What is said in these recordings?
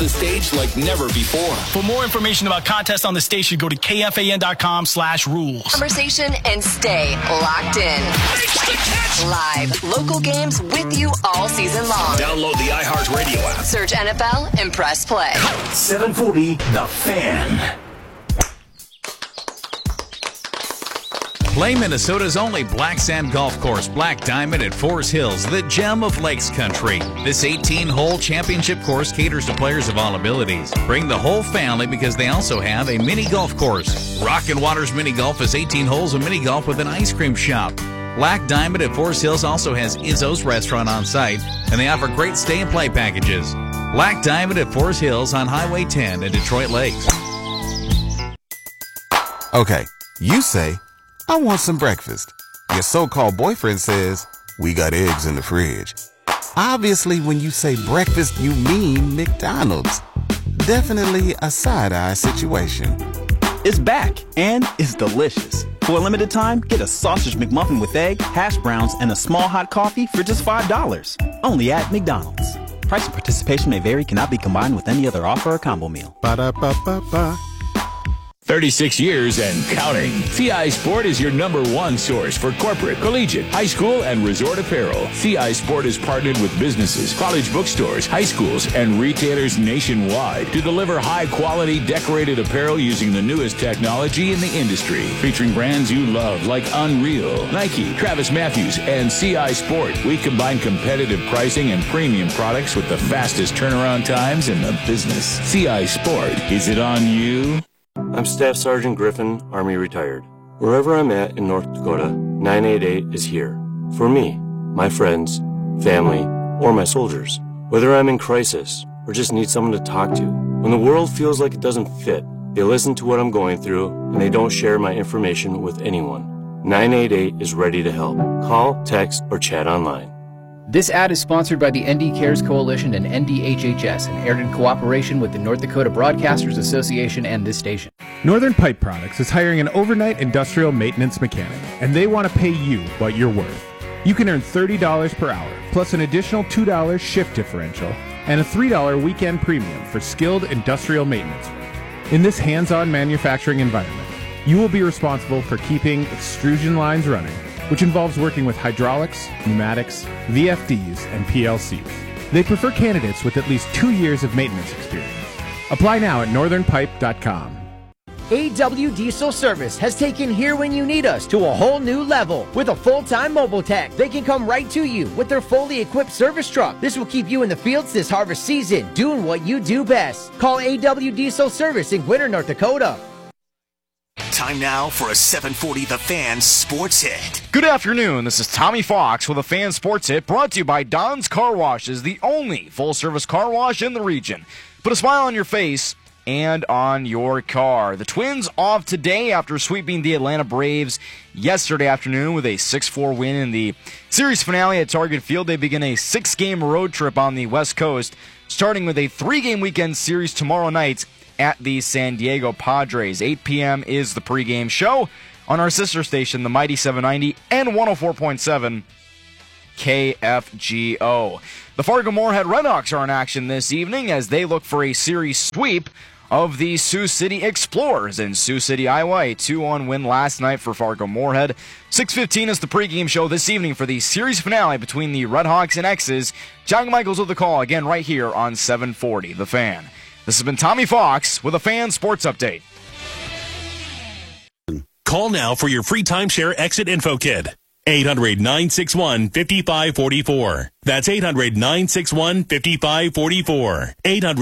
stage like never before. For more information about contests on the station, go to kfan.com/rules. Conversation and stay locked in. Live local games with you all season long. Download the iHeartRadio app. Search NFL and press play. 740 The Fan. Play Minnesota's only black sand golf course, Black Diamond at Forest Hills, the gem of Lakes Country. This 18-hole championship course caters to players of all abilities. Bring the whole family because they also have a mini golf course. Rockin' Waters Mini Golf is 18 holes of mini golf with an ice cream shop. Black Diamond at Forest Hills also has Izzo's restaurant on site, and they offer great stay and play packages. Black Diamond at Forest Hills on Highway 10 in Detroit Lakes. Okay, you say, I want some breakfast. Your so-called boyfriend says, we got eggs in the fridge. Obviously, when you say breakfast, you mean McDonald's. Definitely a side-eye situation. It's back, and it's delicious. For a limited time, get a sausage McMuffin with egg, hash browns, and a small hot coffee for just $5. Only at McDonald's. Price and participation may vary, cannot be combined with any other offer or combo meal. Ba-da-ba-ba-ba. 36 years and counting. CI Sport is your #1 source for corporate, collegiate, high school, and resort apparel. CI Sport is partnered with businesses, college bookstores, high schools, and retailers nationwide to deliver high-quality decorated apparel using the newest technology in the industry. Featuring brands you love like Unreal, Nike, Travis Matthews, and CI Sport. We combine competitive pricing and premium products with the fastest turnaround times in the business. CI Sport. Is it on you? I'm Staff Sergeant Griffin, Army retired. Wherever I'm at in North Dakota, 988 is here. For me, my friends, family, or my soldiers. Whether I'm in crisis or just need someone to talk to. When the world feels like it doesn't fit, they listen to what I'm going through and they don't share my information with anyone. 988 is ready to help. Call, text, or chat online. This ad is sponsored by the ND Cares Coalition and NDHHS and aired in cooperation with the North Dakota Broadcasters Association and this station. Northern Pipe Products is hiring an overnight industrial maintenance mechanic, and they want to pay you what you're worth. You can earn $30 per hour, plus an additional $2 shift differential, and a $3 weekend premium for skilled industrial maintenance work. In this hands-on manufacturing environment, you will be responsible for keeping extrusion lines running, which involves working with hydraulics, pneumatics, VFDs, and PLCs. They prefer candidates with at least 2 years of maintenance experience. Apply now at northernpipe.com. AW Diesel Service has taken Here When You Need Us to a whole new level. With a full-time mobile tech, they can come right to you with their fully equipped service truck. This will keep you in the fields this harvest season, doing what you do best. Call AW Diesel Service in Gwinner, North Dakota. Time now for a 740 The Fan Sports Hit. Good afternoon. This is Tommy Fox with a Fan Sports Hit brought to you by Don's Car Washes, the only full-service car wash in the region. Put a smile on your face and on your car. The Twins off today after sweeping the Atlanta Braves yesterday afternoon with a 6-4 win in the series finale at Target Field. They begin a 6-game road trip on the West Coast, starting with a 3-game weekend series tomorrow night at the San Diego Padres. 8 p.m. is the pregame show on our sister station, the Mighty 790 and 104.7 KFGO. The Fargo-Moorhead Redhawks are in action this evening as they look for a series sweep of the Sioux City Explorers in Sioux City, Iowa. A 2-1 win last night for Fargo-Moorhead. 6:15 is the pregame show this evening for the series finale between the Redhawks and X's. Jack Michaels with the call again right here on 740 The Fan. This has been Tommy Fox with a Fan Sports Update. Call now for your free timeshare exit info kit. 800-961-5544. That's 800-961-5544.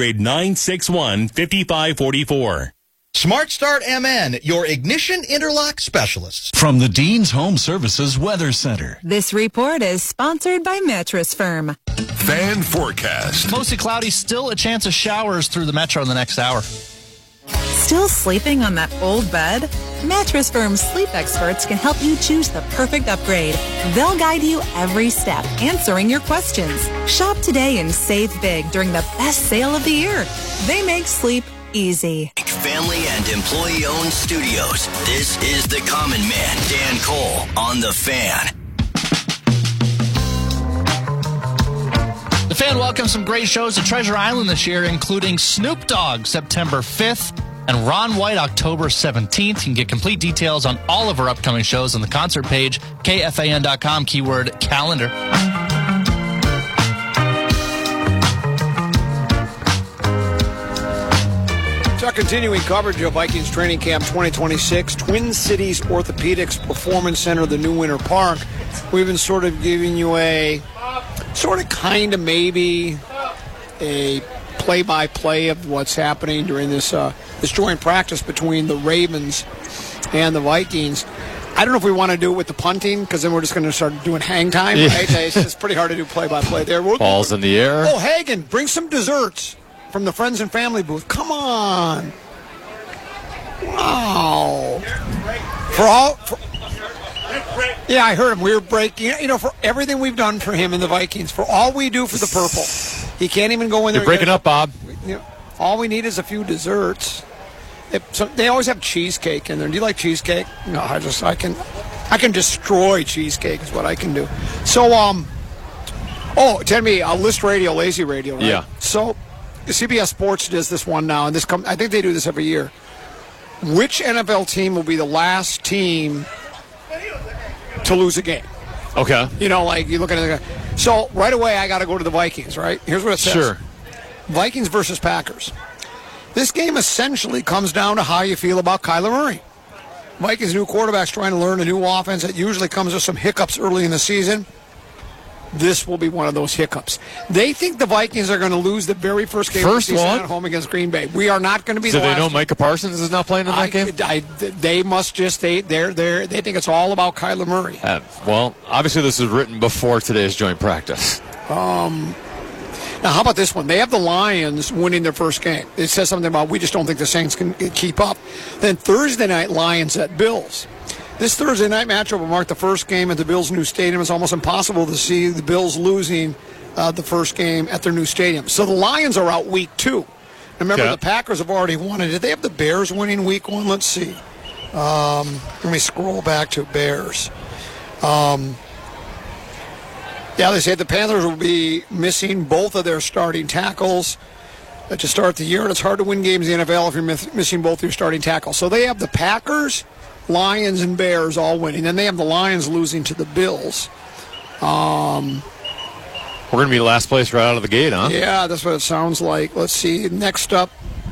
800-961-5544. Smart Start MN, your ignition interlock specialists. From the Dean's Home Services Weather Center. This report is sponsored by Mattress Firm. Fan forecast. Mostly cloudy, still a chance of showers through the metro in the next hour. Still sleeping on that old bed? Mattress Firm's sleep experts can help you choose the perfect upgrade. They'll guide you every step, answering your questions. Shop today and save big during the best sale of the year. They make sleep easy. Family and employee-owned studios. This is the Common Man, Dan Cole, on The Fan. The Fan welcomes some great shows at Treasure Island this year, including Snoop Dogg September 5th and Ron White October 17th. You can get complete details on all of our upcoming shows on the concert page, KFAN.com, keyword calendar. It's our continuing coverage of Vikings Training Camp 2026, Twin Cities Orthopedics Performance Center, the New Winter Park. We've been sort of giving you a maybe a play-by-play of what's happening during this joint practice between the Ravens and the Vikings. I don't know if we want to do it with the punting, because then we're just going to start doing hang time, right? It's pretty hard to do play-by-play there. Balls in the air. Oh, Hagen, bring some desserts from the Friends and Family booth. Come on. Wow. Yeah, I heard him. We were breaking, for everything we've done for him and the Vikings, for all we do for the purple. He can't even go in there. You're breaking up, Bob. All we need is a few desserts. They always have cheesecake in there. Do you like cheesecake? No, I can destroy cheesecake is what I can do. So, tell me, List Radio, Lazy Radio, right? Yeah. So, CBS Sports does this one now, and I think they do this every year. Which NFL team will be the last team to lose a game? Okay. You look at it. So right away, I got to go to the Vikings, right? Here's what it says. Sure. Vikings versus Packers. This game essentially comes down to how you feel about Kyler Murray. Vikings' new quarterback's trying to learn a new offense that usually comes with some hiccups early in the season. This will be one of those hiccups. They think the Vikings are going to lose the very first game of the season at home against Green Bay. We are not going to be the last. So they know Micah Parsons is not playing in that game? They must just they think it's all about Kyler Murray. Well, obviously this was written before today's joint practice. Now, how about this one? They have the Lions winning their first game. It says something about we just don't think the Saints can keep up. Then Thursday night, Lions at Bills. This Thursday night matchup will mark the first game at the Bills' new stadium. It's almost impossible to see the Bills losing the first game at their new stadium. So the Lions are out week 2. Remember, the Packers have already won it. Did they have the Bears winning week 1? Let's see. Let me scroll back to Bears. They say the Panthers will be missing both of their starting tackles to start the year, and it's hard to win games in the NFL if you're missing both your starting tackles. So they have the Packers, Lions, and Bears all winning. Then they have the Lions losing to the Bills. We're going to be last place right out of the gate, huh? Yeah, that's what it sounds like. Let's see. Next up,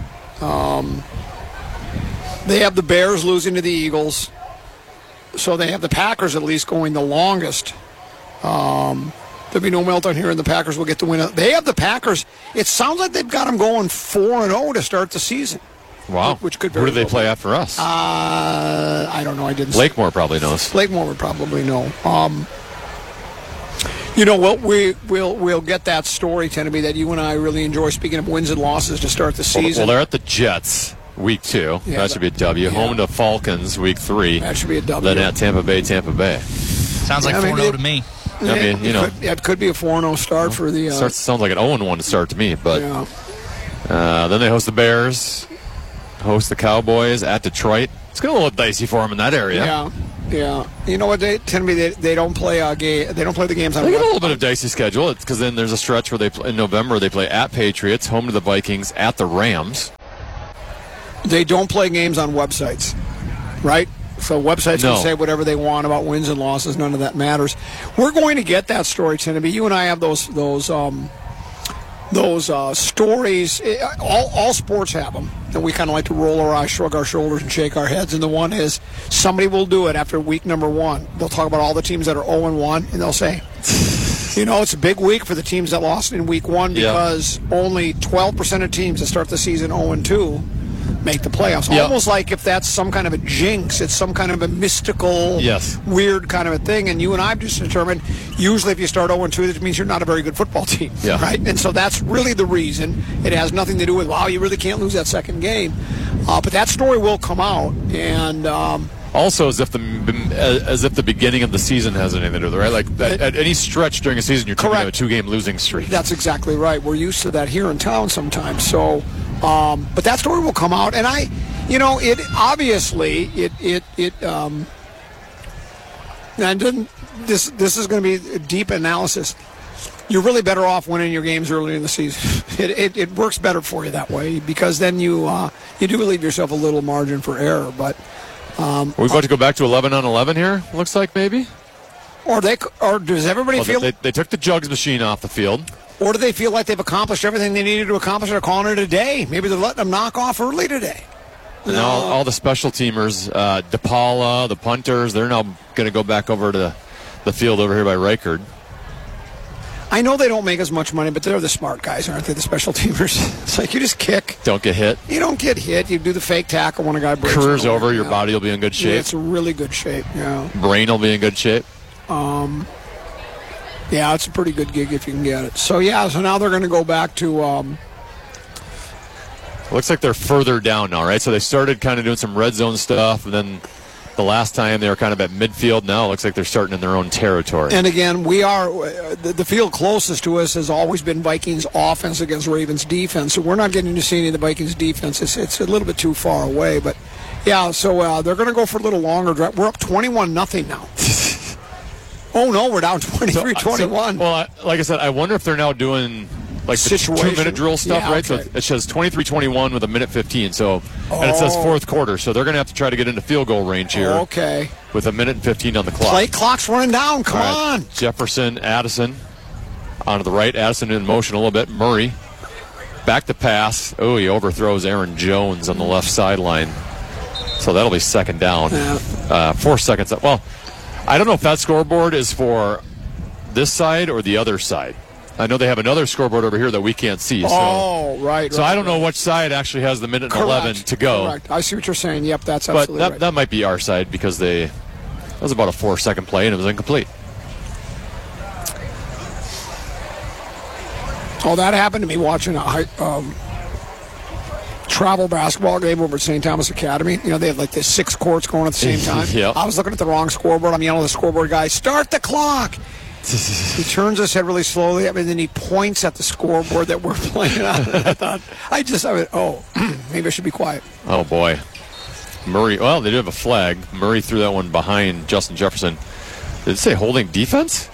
they have the Bears losing to the Eagles. So they have the Packers at least going the longest. There'll be no meltdown here, and the Packers will get the win. They have the Packers. It sounds like they've got them going 4-0 to start the season. Wow. Which could Who do they play after us? I don't know. I didn't. Blakemore probably knows. Blakemore would probably know. We'll get that story, Tenneby, that you and I really enjoy. Speaking of wins and losses to start the season. Well, they're at the Jets week 2. Yeah, that should be a W. Yeah. Home to Falcons week 3. That should be a W. Then at Tampa Bay. Sounds like 4-0 to me. It could be a 4-0 start for the. Sounds like an 0-1 to start to me, but then they host the Bears, host the Cowboys at Detroit. It's going to look dicey for them in that area. Yeah. You know what? They don't play They don't play the games on. They get a little bit of dicey schedule because then there's a stretch where in November they play at Patriots, home to the Vikings, at the Rams. They don't play games on websites, right? So websites can say whatever they want about wins and losses. None of that matters. We're going to get that story, Tenneby. You and I have those stories. All sports have them. And we kind of like to roll our eyes, shrug our shoulders, and shake our heads. And the one is somebody will do it after week number 1. They'll talk about all the teams that are 0-1, and they'll say, it's a big week for the teams that lost in week 1 because only 12% of teams that start the season 0-2 make the playoffs. Almost like if that's some kind of a jinx, it's some kind of a mystical, weird kind of a thing. And you and I have just determined, usually if you start 0-2, that means you're not a very good football team, right? And so that's really the reason. It has nothing to do with, you really can't lose that second game. But that story will come out. And also, as if the beginning of the season has anything to do with it, right? Like at any stretch during a season, you're coming to a 2-game losing streak. That's exactly right. We're used to that here in town sometimes. So, but that story will come out, and it obviously and this is going to be a deep analysis. you're really better off winning your games early in the season. It works better for you that way because then you do leave yourself a little margin for error. But we're about to go back to 11-on-11 here. Looks like maybe. Or does everybody feel they took the jugs machine off the field? Or do they feel like they've accomplished everything they needed to accomplish? They're calling it a day. Maybe they're letting them knock off early today. And all the special teamers, DePaula, the punters, they're now going to go back over to the field over here by Reichard. I know they don't make as much money, but they're the smart guys, aren't they, the special teamers? It's like you just kick. Don't get hit. You don't get hit. You do the fake tackle when a guy breaks. Career's over. Your body will be in good shape. Yeah, it's in really good shape, yeah. Brain will be in good shape. Yeah, it's a pretty good gig if you can get it. So now they're going to go back to... Looks like they're further down now, right? So they started kind of doing some red zone stuff, and then the last time they were kind of at midfield. Now it looks like they're starting in their own territory. And again, we are the field closest to us has always been Vikings offense against Ravens defense. So we're not getting to see any of the Vikings defense. It's a little bit too far away, but yeah. So they're going to go for a little longer drive. We're up 21-0 now. Oh no, we're down 23-21. Well, like I said, I wonder if they're now doing like the 2-minute drill stuff, right? Okay. So it says 23-21 with a minute 15. So and it says fourth quarter. So they're going to have to try to get into field goal range here. Okay. With a minute and 15 on the clock. Play clock's running down. Come on. Jefferson, Addison onto the right. Addison in motion a little bit. Murray back to pass. Oh, he overthrows Aaron Jones on the left sideline. So that'll be second down. 4 seconds up. Well, I don't know if that scoreboard is for this side or the other side. I know they have another scoreboard over here that we can't see. So, right. So I don't know which side actually has the minute and 11 to go. Correct. I see what you're saying. Yep, that's absolutely right. But that might be our side because that was about a 4-second play and it was incomplete. Oh, that happened to me watching a travel basketball game over at St. Thomas Academy. You know, they had like the 6 courts going at the same time. Yep. I was looking at the wrong scoreboard. I'm yelling at the scoreboard guy, start the clock. He turns his head really slowly, and then he points at the scoreboard that we're playing on. I went, maybe I should be quiet. Oh, boy. Murray, well, they did have a flag. Murray threw that one behind Justin Jefferson. Did it say holding defense?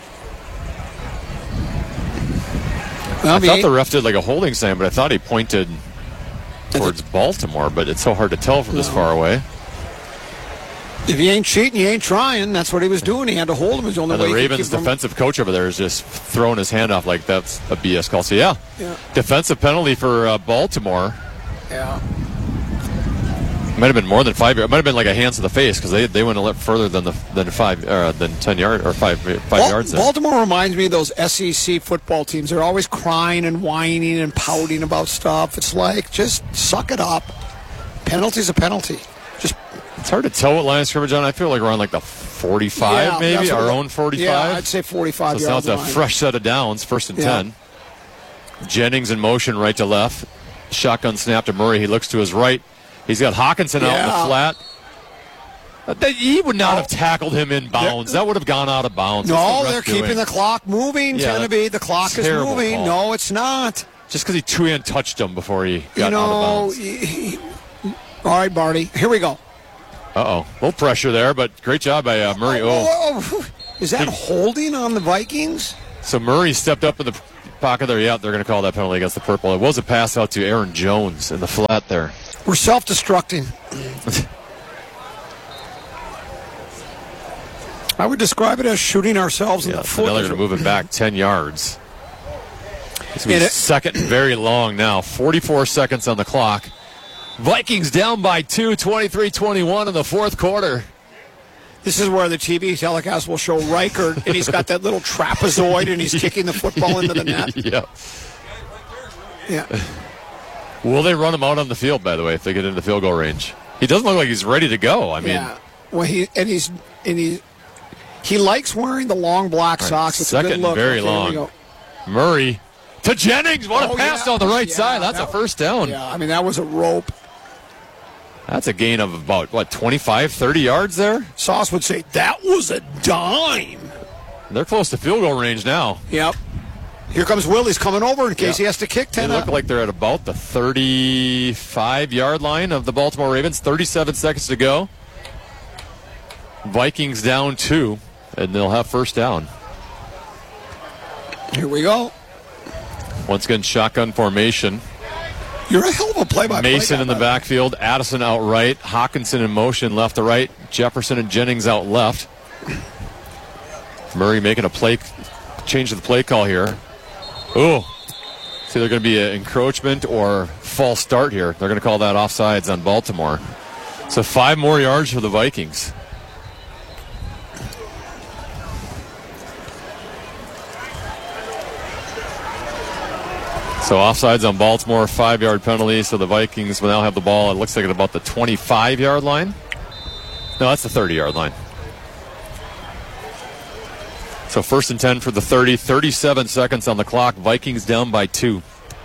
I thought the ref did like a holding sign, but I thought he pointed towards Baltimore, but it's so hard to tell from this far away. If you ain't cheating, you ain't trying. That's what he was doing. He had to hold him. His only and way. The Ravens' defensive coach over there is just throwing his hand off like that's a BS call. So, yeah. Defensive penalty for Baltimore. Yeah. Might have been more than 5 yards. It might have been like a hands to the face because they went a little further than 10 yards or 5 yards. There. Baltimore reminds me of those SEC football teams. They're always crying and whining and pouting about stuff. It's like, just suck it up. Penalty's a penalty. It's hard to tell what line of scrimmage on. I feel like we're on like the 45, maybe our own 45. Yeah, I'd say 45 so yards. It's now a fresh set of downs, 1st and 10. Jennings in motion, right to left. Shotgun snap to Murray. He looks to his right. He's got Hawkinson out in the flat. He would not have tackled him in bounds. That would have gone out of bounds. No, they're keeping the clock moving, Tennessee. The clock is moving. Call. No, it's not. Just because he two-hand touched him before he got out of bounds. All right, Barty. Here we go. Uh-oh. A little pressure there, but great job by Murray. Is that holding on the Vikings? So Murray stepped up in the pocket there. Yeah, they're going to call that penalty against the purple. It was a pass out to Aaron Jones in the flat there. We're self-destructing. I would describe it as shooting ourselves in the foot. Now they're going to move it back 10 yards. It's going to be second and very long now. 44 seconds on the clock. Vikings down by 2, 23-21 in the fourth quarter. This is where the TV telecast will show Reichard, and he's got that little trapezoid, and he's kicking the football into the net. Yeah. Will they run him out on the field, by the way, if they get into field goal range? He doesn't look like he's ready to go. I mean, well, he likes wearing the long black socks. It's second a good look. And very long. Murray to Jennings. What a pass on the right side. That's a first down. Yeah, I mean, that was a rope. That's a gain of about, 25, 30 yards there? Sauce would say, that was a dime. They're close to field goal range now. Yep. Here comes Willie's coming over in case he has to kick 10 They look like they're at about the 35-yard line of the Baltimore Ravens. 37 seconds to go. Vikings down 2, and they'll have first down. Here we go. Once again, shotgun formation. You're a hell of a play-by-play. Mason in the backfield, Addison out right, Hawkinson in motion left to right, Jefferson and Jennings out left. Murray making a play, change of the play call here. Ooh. It's either going to be an encroachment or false start here. They're going to call that offsides on Baltimore. So 5 more yards for the Vikings. So offsides on Baltimore, 5-yard penalty. So the Vikings will now have the ball. It looks like at about the 25-yard line. No, that's the 30-yard line. So 1st and 10 for the 30. 37 seconds on the clock. Vikings down by 2.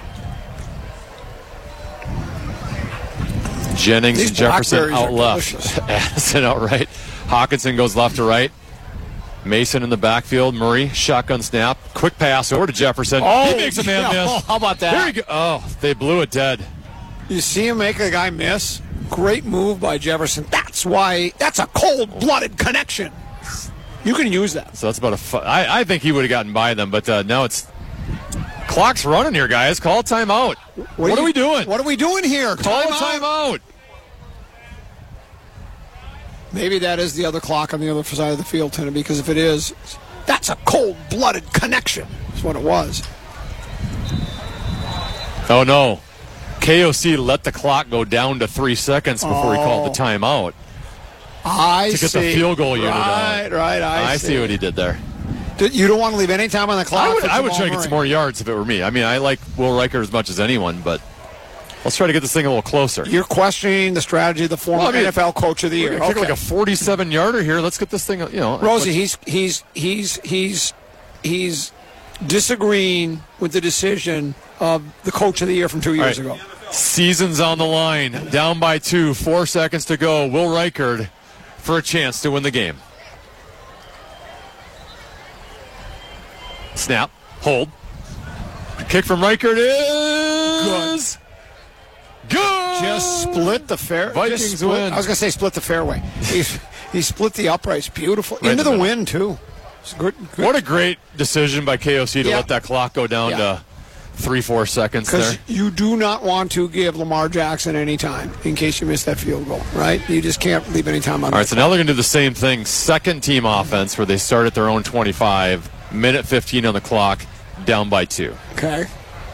Jennings These and Jefferson out left. Addison out right. Hawkinson goes left to right. Mason in the backfield. Murray, shotgun snap. Quick pass over to Jefferson. He makes a man miss. Oh, how about that? There you go. Oh, they blew it dead. You see him make a guy miss? Great move by Jefferson. That's a cold-blooded connection. You can use that. So that's about I think he would have gotten by them, but now it's clock's running here, guys. Call a timeout. What are we doing? What are we doing here? Call a timeout. Maybe that is the other clock on the other side of the field, Tenney, because if it is, that's a cold-blooded connection. That's what it was. Oh, no. KOC let the clock go down to 3 seconds before he called the timeout. To get the field goal unit out. Right. I see what he did there. You don't want to leave any time on the clock? I would try to get some more yards if it were me. I mean, I like Will Riker as much as anyone, but let's try to get this thing a little closer. You're questioning the strategy of the former NFL Coach of the Year. Kick like a 47-yarder here. Let's get this thing, Rosie, he's disagreeing with the decision of the Coach of the Year from 2 years ago. Season's on the line. Down by 2. 4 seconds to go. Will Reichard for a chance to win the game. Snap. Hold. Kick from Reichard is good. Just split the fairway. Vikings win. I was going to say split the fairway. He split the uprights. Beautiful. Right into the wind, too. It's good. What a great decision by KOC to let that clock go down to 3-4 seconds there. Because you do not want to give Lamar Jackson any time in case you miss that field goal, right? You just can't leave any time on. All right, so now they're going to do the same thing. Second team offense where they start at their own 25. Minute 15 on the clock, down by 2. Okay.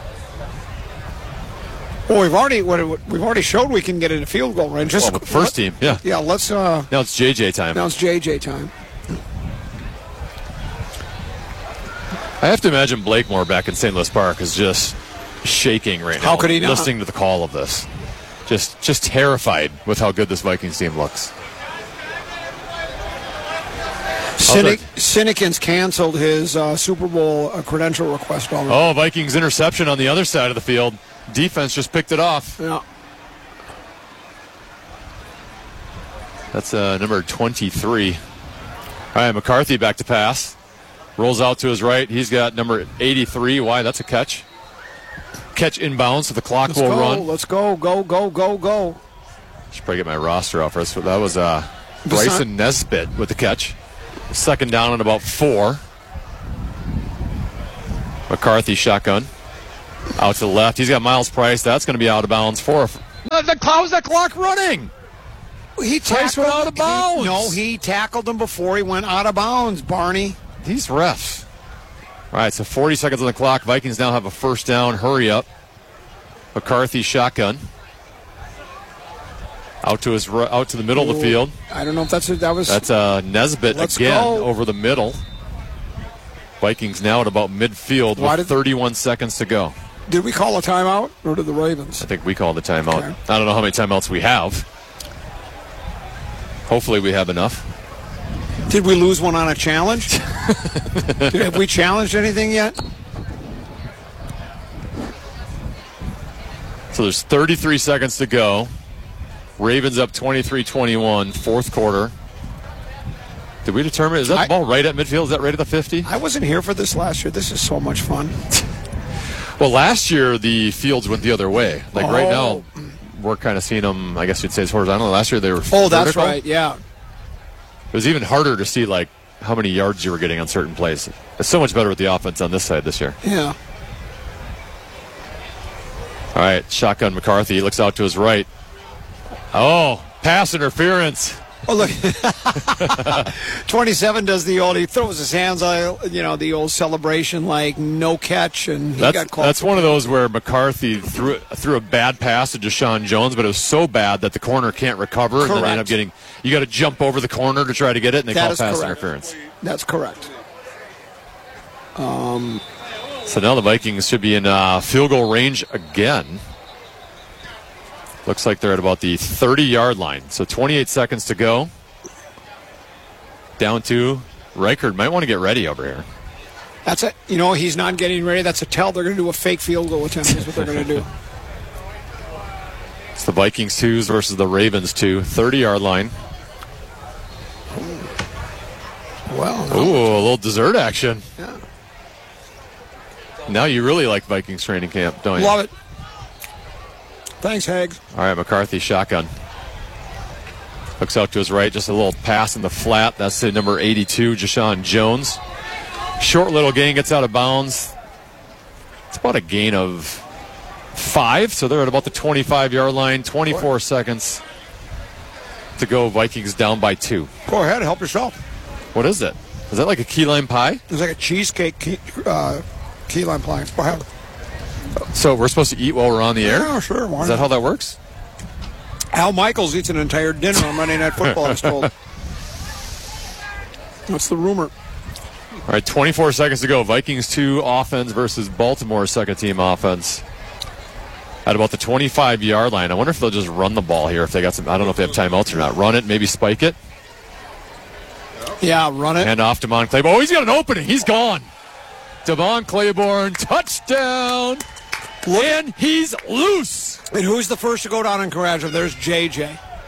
Well, we've already showed we can get in a field goal range. First team, yeah. Yeah, let's. Now it's JJ time. I have to imagine Blakemore back in St. Louis Park is just shaking right now. How could he not? Listening to the call of this. Just terrified with how good this Vikings team looks. Sinnekins canceled his Super Bowl credential request already. Oh, Vikings interception on the other side of the field. Defense just picked it off. Yeah. That's number 23. All right, McCarthy back to pass. Rolls out to his right. He's got number 83. Why? That's a catch. Catch inbounds, so the clock will run. Let's go. Should probably get my roster off first. That was Bryson Nesbitt with the catch. Second down and about 4. McCarthy shotgun. Out to the left. He's got Miles Price. That's going to be out of bounds. How's that clock running? Price went out of bounds. He tackled him before he went out of bounds, Barney. These refs. All right, so 40 seconds on the clock. Vikings now have a first down. Hurry up. McCarthy shotgun. Out to the middle of the field. I don't know if that's Nesbitt over the middle. Vikings now at about midfield with 31 seconds to go. Did we call a timeout, or did the Ravens? I think we called the timeout. Okay. I don't know how many timeouts we have. Hopefully we have enough. Did we lose one on a challenge? Have we challenged anything yet? So there's 33 seconds to go. Ravens up 23-21, fourth quarter. Did we determine, is that ball right at midfield? Is that right at the 50? I wasn't here for this last year. This is so much fun. Well, last year the fields went the other way. Right now, we're kind of seeing them, I guess you'd say it's horizontal. Last year they were vertical. That's right, yeah. It was even harder to see, how many yards you were getting on certain plays. It's so much better with the offense on this side this year. Yeah. All right, shotgun McCarthy. He looks out to his right. Oh, pass interference. Oh, look. 27 does the old, he throws his hands out, the old celebration, like no catch, and he got called. That's one of those where McCarthy threw a bad pass to Deshaun Jones, but it was so bad that the corner can't recover. Correct. And they end up getting, you got to jump over the corner to try to get it, and they call pass correct. interference. That's correct. So now the Vikings should be in field goal range again. Looks like they're at about the 30-yard line. So 28 seconds to go. Down to Reichard. Might want to get ready over here. That's it. He's not getting ready. That's a tell. They're going to do a fake field goal attempt is what they're going to do. It's the Vikings 2s versus the Ravens 2. 30-yard line. Well. Ooh, a little dessert action. Yeah. Now you really like Vikings training camp, don't you? Love it. Thanks, Hags. All right, McCarthy shotgun. Looks out to his right, just a little pass in the flat. That's the number 82, Deshaun Jones. Short little gain, gets out of bounds. It's about a gain of 5, so they're at about the 25-yard line. 24 seconds to go. Vikings down by 2. Go ahead, help yourself. What is it? Is that like a key lime pie? It's like a cheesecake key lime pie. Go ahead. So we're supposed to eat while we're on the air? Yeah, sure. Why Is that not? how that works? Al Michaels eats an entire dinner on Monday Night Football, I was told. That's the rumor. All right, 24 seconds to go. Vikings 2 offense versus Baltimore second-team offense at about the 25-yard line. I wonder if they'll just run the ball here if they got some. I don't know if they have timeouts or not. Run it, maybe spike it. Yeah, run it. And off Devon Claiborne. Oh, he's got an opening. He's gone. Devon Claiborne, touchdown. And he's loose. And who's the first to go down in Courage? There's JJ.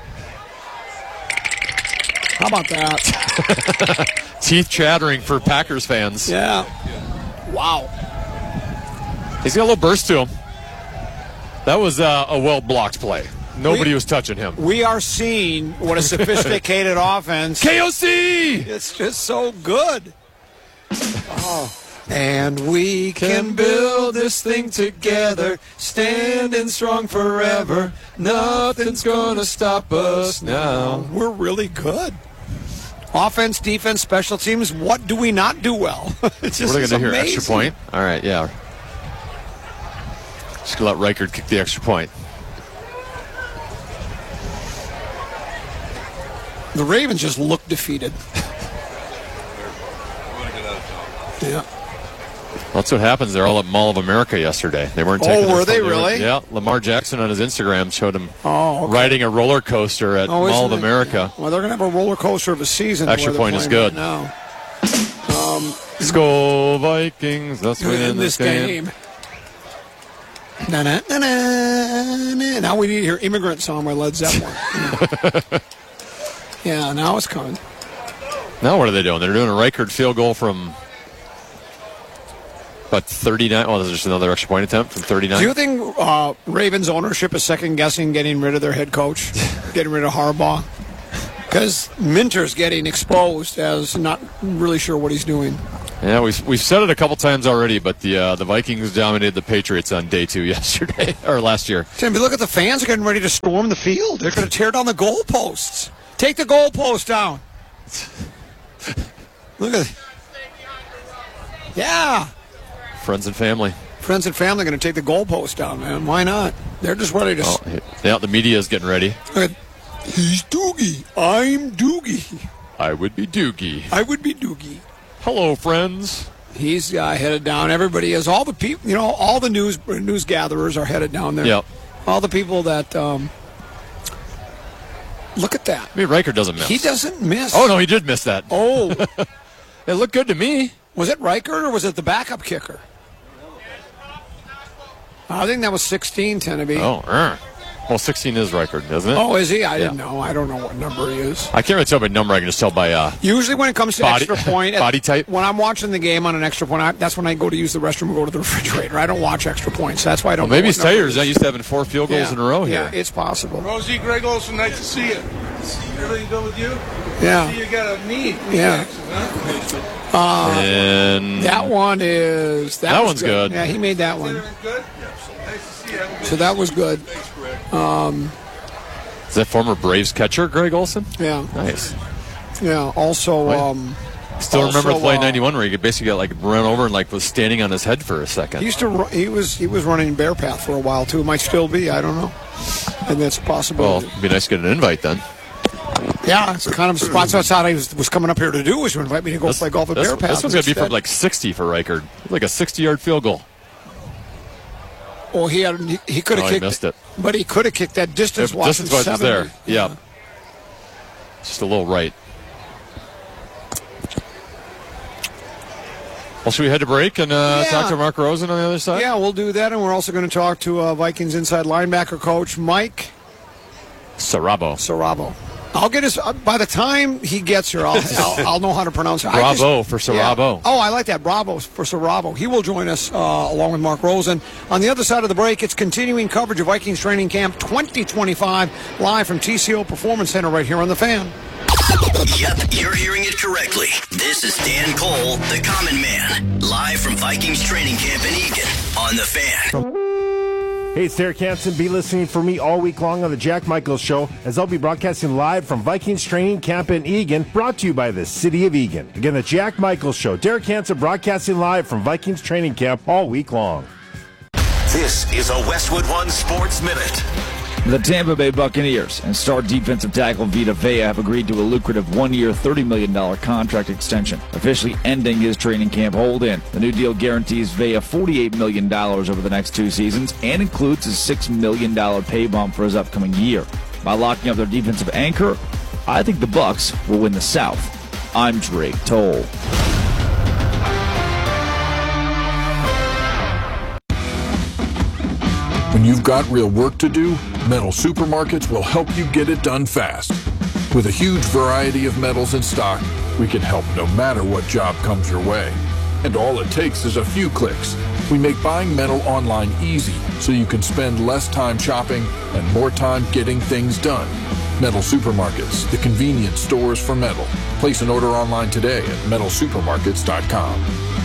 How about that? Teeth chattering for Packers fans. Yeah. Wow. He's got a little burst to him. That was a well-blocked play. Nobody was touching him. We are seeing what a sophisticated offense. KOC! It's just so good. Oh. And we can build this thing together, standing strong forever. Nothing's gonna stop us now. We're really good. Offense, defense, special teams. What do we not do well? It's just what are they going to do here? amazing. Extra point? All right, yeah. Just going to let Reichard kick the extra point. The Ravens just look defeated. Yeah. That's what happens. They're all at Mall of America yesterday. They weren't taking were they really? Yeah. Lamar Jackson on his Instagram showed him riding a roller coaster at Mall of America. Well, they're going to have a roller coaster of a season. Extra point is good. Right now. Skol Vikings. Let's win this game. Na, na, na, na, na. Now we need to hear Immigrant Song by Led Zeppelin. Yeah, now it's coming. Now what are they doing? They're doing a Reichard field goal from about 39. Oh, there's just another extra point attempt from 39. Do you think Ravens ownership is second-guessing getting rid of their head coach, getting rid of Harbaugh? Because Minter's getting exposed as not really sure what he's doing. Yeah, we've said it a couple times already, but the Vikings dominated the Patriots on day 2 yesterday, or last year. Tim, look at the fans are getting ready to storm the field. They're going to tear down the goalposts. Take the goalpost down. Look at it. Yeah. Friends and family. Friends and family are going to take the goalpost down, man. Why not? They're just ready to... Yeah, the media is getting ready. He's Doogie. I'm Doogie. I would be Doogie. I would be Doogie. Hello, friends. He's headed down. Everybody is. All the people, all the news gatherers are headed down there. Yep. All the people that... look at that. I mean, Reichard doesn't miss. He doesn't miss. Oh, no, he did miss that. Oh. It looked good to me. Was it Reichard or was it the backup kicker? I think that was 16, Tenneby. Oh, Well, 16 is Reichert, isn't it? Oh, is he? I didn't know. I don't know what number he is. I can't really tell by number. I can just tell by usually when it comes to body, extra point, body type. When I'm watching the game on an extra point, that's when I go to use the restroom or go to the refrigerator. I don't watch extra points. That's why I don't. Well, maybe he's tired. He's not used to having 4 field goals in a row here. Yeah, it's possible. Rosie, Greg Olson, nice to see you. Everything good with you? Yeah. See you got a knee. Yeah. And that one is that one's good. Yeah, he made that one. So that was good. Is that former Braves catcher Greg Olson? Yeah. Nice. Yeah. Also, still remember the play 91 where he basically got like run over and like was standing on his head for a second. He used to. He was running Bear Path for a while too. It might still be. I don't know. And that's a possibility. Well, it'd be nice to get an invite then. Yeah, it's the kind of spots outside I was coming up here to do was to invite me to go play golf at Bear Path. This one's going to be for like 60 for Reichert. Like a 60-yard field goal. Well, he could have kicked. He missed it. But he could have kicked that distance. Distance was there. Yeah. Just a little right. Well, should we head to break and talk to Mark Rosen on the other side? Yeah, we'll do that, and we're also going to talk to Vikings inside linebacker coach Mike Sarabo. I'll get his. By the time he gets here, I'll know how to pronounce it. Bravo for Sarabo. Yeah. Oh, I like that. Bravo for Sarabo. He will join us along with Mark Rosen. On the other side of the break, it's continuing coverage of Vikings Training Camp 2025 live from TCO Performance Center right here on The Fan. Yep, you're hearing it correctly. This is Dan Cole, the Common Man, live from Vikings Training Camp in Eagan on The Fan. Hey, it's Derek Hansen. Be listening for me all week long on the Jack Michaels Show, as I'll be broadcasting live from Vikings Training Camp in Eagan, brought to you by the City of Eagan. Again, the Jack Michaels Show. Derek Hansen broadcasting live from Vikings Training Camp all week long. This is a Westwood One Sports Minute. The Tampa Bay Buccaneers and star defensive tackle Vita Vea have agreed to a lucrative one-year, $30 million contract extension, officially ending his training camp hold-in. The new deal guarantees Vea $48 million over the next 2 seasons and includes a $6 million pay bump for his upcoming year. By locking up their defensive anchor, I think the Bucs will win the South. I'm Drake Toll. When you've got real work to do, Metal Supermarkets will help you get it done fast. With a huge variety of metals in stock, we can help no matter what job comes your way. And all it takes is a few clicks. We make buying metal online easy so you can spend less time shopping and more time getting things done. Metal Supermarkets, the convenience stores for metal. Place an order online today at metalsupermarkets.com.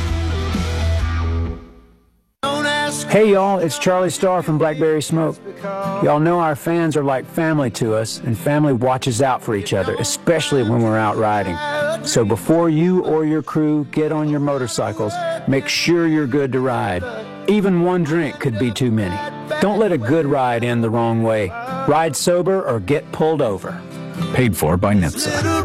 Hey y'all, it's Charlie Starr from Blackberry Smoke. Y'all know our fans are like family to us, and family watches out for each other, especially when we're out riding. So before you or your crew get on your motorcycles, make sure you're good to ride. Even one drink could be too many. Don't let a good ride end the wrong way. Ride sober or get pulled over. Paid for by NHTSA.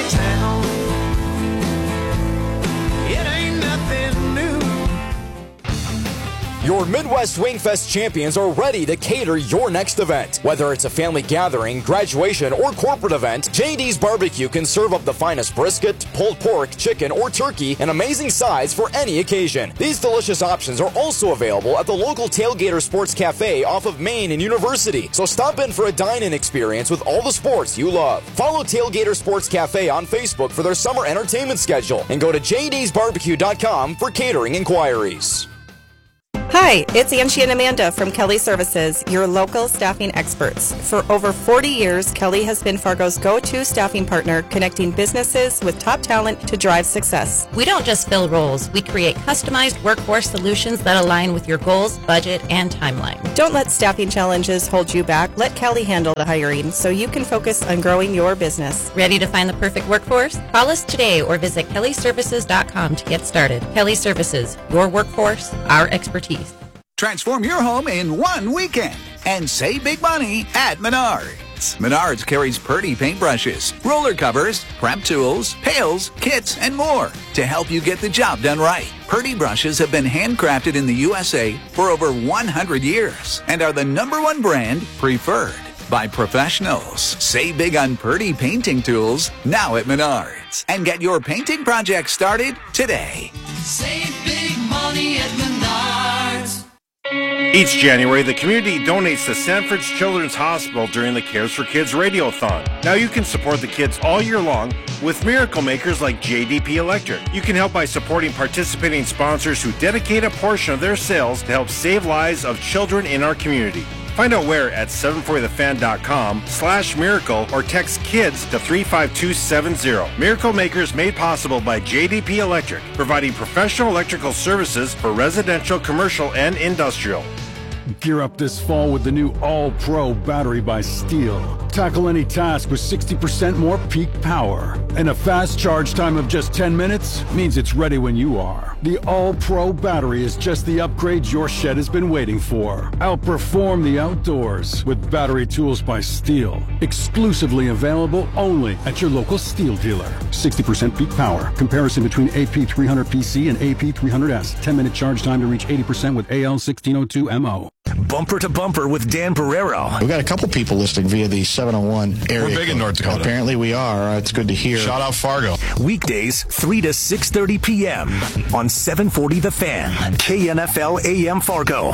Your Midwest Wingfest champions are ready to cater your next event. Whether it's a family gathering, graduation, or corporate event, J.D.'s Barbecue can serve up the finest brisket, pulled pork, chicken, or turkey in amazing size for any occasion. These delicious options are also available at the local Tailgater Sports Cafe off of Main and University. So stop in for a dine-in experience with all the sports you love. Follow Tailgater Sports Cafe on Facebook for their summer entertainment schedule and go to jdsbarbecue.com for catering inquiries. Hi, it's Angie and Amanda from Kelly Services, your local staffing experts. For over 40 years, Kelly has been Fargo's go-to staffing partner, connecting businesses with top talent to drive success. We don't just fill roles, we create customized workforce solutions that align with your goals, budget, and timeline. Don't let staffing challenges hold you back. Let Kelly handle the hiring so you can focus on growing your business. Ready to find the perfect workforce? Call us today or visit kellyservices.com to get started. Kelly Services, your workforce, our expertise. Transform your home in one weekend and save big money at Menards. Menards carries Purdy paintbrushes, roller covers, prep tools, pails, kits, and more to help you get the job done right. Purdy brushes have been handcrafted in the USA for over 100 years and are the #1 brand preferred by professionals. Save big on Purdy painting tools now at Menards and get your painting project started today. Save big money at Menards. Each January, the community donates to Sanford's Children's Hospital during the Cares for Kids Radiothon. Now you can support the kids all year long with miracle makers like JDP Electric. You can help by supporting participating sponsors who dedicate a portion of their sales to help save lives of children in our community. Find out where at 740thefan.com/miracle or text KIDS to 35270. Miracle Makers made possible by JDP Electric, providing professional electrical services for residential, commercial, and industrial. Gear up this fall with the new All-Pro battery by Steel. Tackle any task with 60% more peak power. And a fast charge time of just 10 minutes means it's ready when you are. The All-Pro battery is just the upgrade your shed has been waiting for. Outperform the outdoors with battery tools by Steel. Exclusively available only at your local Steel dealer. 60% peak power. Comparison between AP300PC and AP300S. 10-minute charge time to reach 80% with AL1602MO. Bumper to Bumper with Dan Barrero. We've got a couple people listening via the 701 area. We're big in North Dakota. Apparently we are. It's good to hear. Shout out Fargo. Weekdays, 3 to 6:30 p.m. on 740 The Fan, KNFL AM Fargo.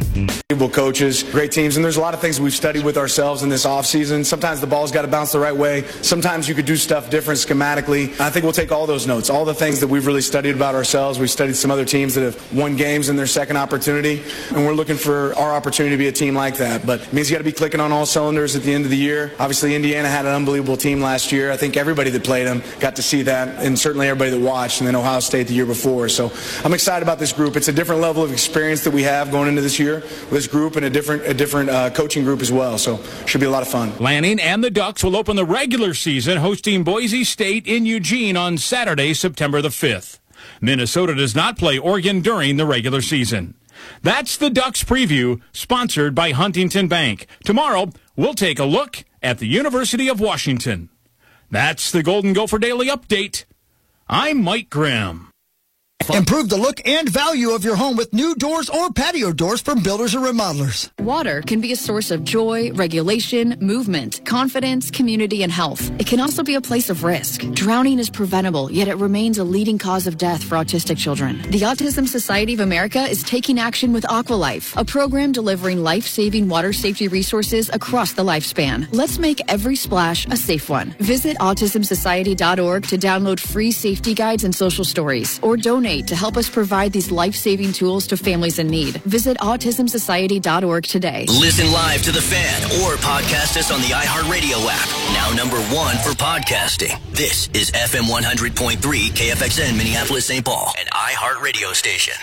Coaches, great teams, and there's a lot of things we've studied with ourselves in this offseason. Sometimes the ball's got to bounce the right way. Sometimes you could do stuff different schematically. I think we'll take all those notes, all the things that we've really studied about ourselves. We've studied some other teams that have won games in their second opportunity, and we're looking for our opportunity to be a team like that. But it means you got to be clicking on all cylinders at the end of the year. Obviously, Indiana had an unbelievable team last year. I think everybody that played them got to see that, and certainly everybody that watched, and then Ohio State the year before. So I'm excited about this group. It's a different level of experience that we have going into this year with this group, and a different coaching group as well. So should be a lot of fun. Lanning and the Ducks will open the regular season hosting Boise State in Eugene on Saturday, September the 5th. Minnesota does not play Oregon during the regular season. That's the Ducks preview, sponsored by Huntington Bank. Tomorrow, we'll take a look at the University of Washington. That's the Golden Gopher Daily Update. I'm Mike Grimm. Improve the look and value of your home with new doors or patio doors from builders or remodelers. Water can be a source of joy, regulation, movement, confidence, community, and health. It can also be a place of risk. Drowning is preventable, yet it remains a leading cause of death for autistic children. The Autism Society of America is taking action with Aqualife, a program delivering life-saving water safety resources across the lifespan. Let's make every splash a safe one. Visit autismsociety.org to download free safety guides and social stories, or donate to help us provide these life-saving tools to families in need. Visit autismsociety.org today. Listen live to The Fan or podcast us on the iHeartRadio app. Now #1 for podcasting. This is FM 100.3 KFXN Minneapolis, St. Paul, an iHeartRadio station.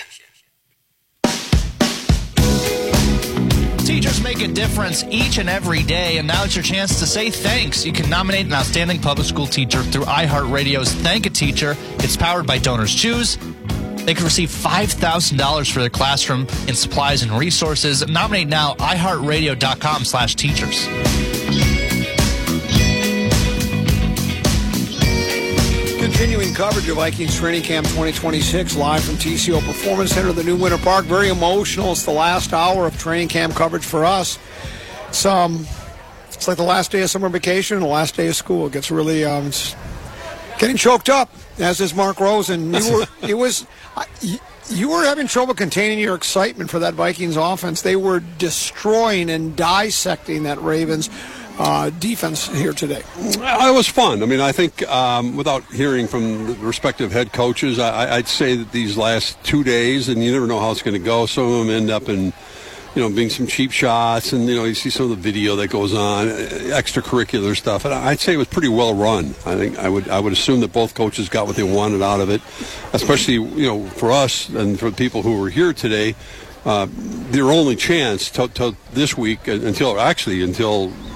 Teachers make a difference each and every day, and now it's your chance to say thanks. You can nominate an outstanding public school teacher through iHeartRadio's Thank a Teacher. It's powered by Donors Choose. They can receive $5,000 for their classroom in supplies and resources. Nominate now, iHeartRadio.com/teachers. Continuing coverage of Vikings Training Camp 2026 live from TCO Performance Center, the new Winter Park. Very emotional. It's the last hour of training camp coverage for us. It's like the last day of summer vacation and the last day of school. It gets really it's getting choked up, as is Mark Rosen. You were having trouble containing your excitement for that Vikings offense. They were destroying and dissecting that Ravens defense here today. It was fun. I mean, I think without hearing from the respective head coaches, I'd say that these last 2 days, and you never know how it's going to go, some of them end up in, being some cheap shots, and, you see some of the video that goes on, extracurricular stuff. And I'd say it was pretty well run. I think I would assume that both coaches got what they wanted out of it, especially, for us and for the people who were here today. Their only chance to this week until